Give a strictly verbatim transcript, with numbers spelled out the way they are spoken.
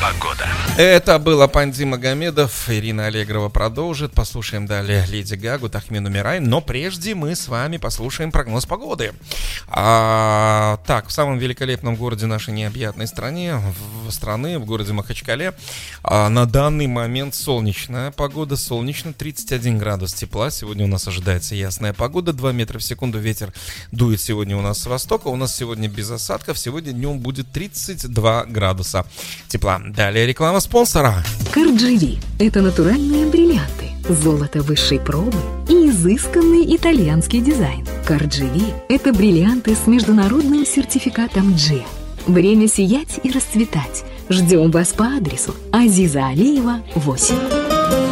Погода. Это был Апанди Магомедов, Ирина Аллегрова продолжит. Послушаем далее Леди Гагу, Тахмин Умирай. Но прежде мы с вами послушаем прогноз погоды. а, Так, в самом великолепном городе нашей необъятной стране, в страны, в городе Махачкале, а, на данный момент солнечная погода. Солнечно, тридцать один градус тепла. Сегодня у нас ожидается ясная погода, два метра в секунду. Ветер дует сегодня у нас с востока. У нас сегодня без осадков. Сегодня днем будет тридцать два градуса тепла. Далее реклама спонсора. Кардживи – это натуральные бриллианты, золото высшей пробы и изысканный итальянский дизайн. Кардживи – это бриллианты с международным сертификатом джи. Время сиять и расцветать. Ждем вас по адресу Азиза Алиева, восемь.